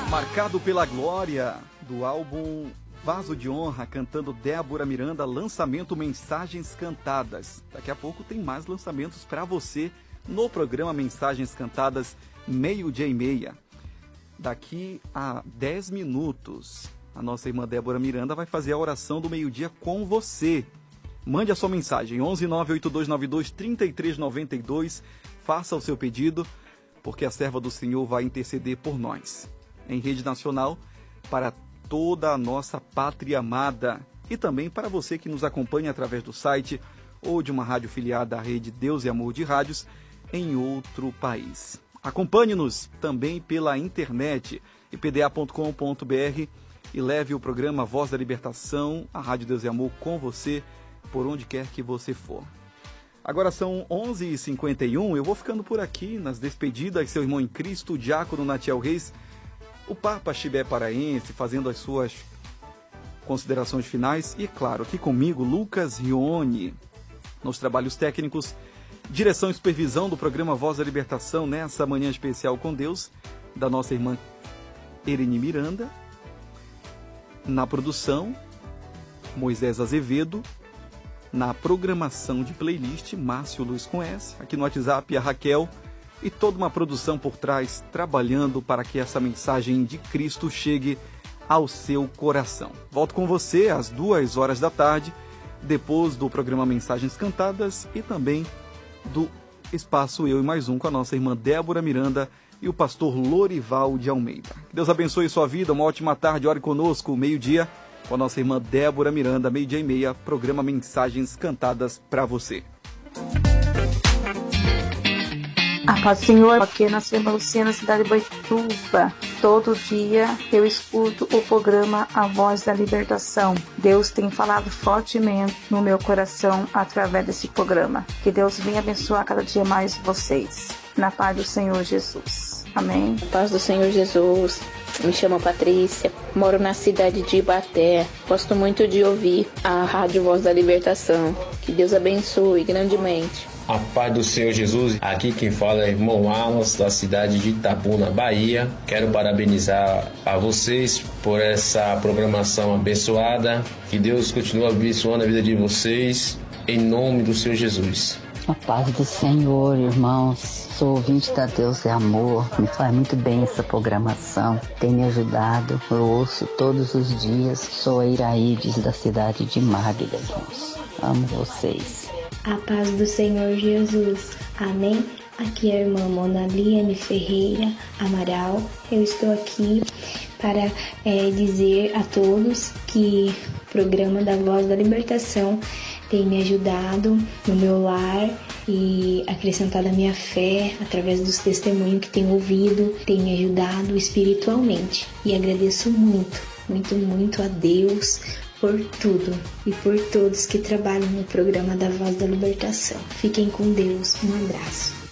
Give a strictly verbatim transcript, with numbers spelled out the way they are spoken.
Marcado pela Glória, do álbum Vaso de Honra, cantando Débora Miranda, lançamento Mensagens Cantadas. Daqui a pouco tem mais lançamentos para você no programa Mensagens Cantadas, meio-dia e meia. Daqui a dez minutos, a nossa irmã Débora Miranda vai fazer a oração do meio-dia com você. Mande a sua mensagem, onze nove oito dois nove dois, três três nove dois, faça o seu pedido, porque a serva do Senhor vai interceder por nós. Em rede nacional, para toda a nossa pátria amada e também para você que nos acompanha através do site ou de uma rádio filiada à rede Deus e Amor de Rádios em outro país. Acompanhe-nos também pela internet, i p d a ponto com ponto b r, e leve o programa Voz da Libertação, a Rádio Deus e Amor, com você, por onde quer que você for. Agora são onze e cinquenta e um, eu vou ficando por aqui nas despedidas, seu irmão em Cristo, o diácono Natiel Reis, o Papa Chibé Paraense, fazendo as suas considerações finais. E, claro, aqui comigo, Lucas Rione, nos trabalhos técnicos, direção e supervisão do programa Voz da Libertação, nessa manhã especial com Deus, da nossa irmã Ereni Miranda. Na produção, Moisés Azevedo. Na programação de playlist, Márcio Luiz com S. Aqui no WhatsApp, a Raquel. E toda uma produção por trás, trabalhando para que essa mensagem de Cristo chegue ao seu coração. Volto com você às duas horas da tarde, depois do programa Mensagens Cantadas e também do Espaço Eu e Mais Um com a nossa irmã Débora Miranda e o pastor Lorival de Almeida. Que Deus abençoe sua vida, uma ótima tarde, ore conosco, meio-dia, com a nossa irmã Débora Miranda, meio-dia e meia, programa Mensagens Cantadas para você. A paz do Senhor, aqui na Irmã Luciana, cidade de Boituva. Todo dia eu escuto o programa A Voz da Libertação. Deus tem falado fortemente no meu coração através desse programa. Que Deus venha abençoar cada dia mais vocês. Na paz do Senhor Jesus. Amém. Na paz do Senhor Jesus. Me chamo Patrícia, moro na cidade de Ibaté. Gosto muito de ouvir a Rádio Voz da Libertação. Que Deus abençoe grandemente. A paz do Senhor Jesus, aqui quem fala é irmão Alas, da cidade de Itabuna, Bahia. Quero parabenizar a vocês por essa programação abençoada. Que Deus continue abençoando a vida de vocês, em nome do Senhor Jesus. A paz do Senhor, irmãos. Sou ouvinte da Deus e Amor. Me faz muito bem essa programação. Tem me ajudado. Eu ouço todos os dias. Sou a Iraídes, da cidade de Magda, irmãos. Amo vocês. A paz do Senhor Jesus. Amém? Aqui é a irmã Monaliane Ferreira Amaral. Eu estou aqui para é, dizer a todos que o programa da Voz da Libertação tem me ajudado no meu lar e acrescentado a minha fé através dos testemunhos que tenho ouvido, tem me ajudado espiritualmente. E agradeço muito, muito, muito a Deus por tudo e por todos que trabalham no programa da Voz da Libertação. Fiquem com Deus. Um abraço.